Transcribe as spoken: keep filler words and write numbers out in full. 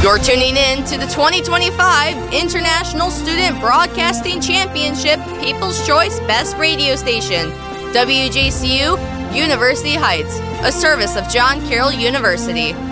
You're tuning in to the twenty twenty-five International Student Broadcasting Championship People's Choice Best Radio Station, W J C U, University Heights, a service of John Carroll University.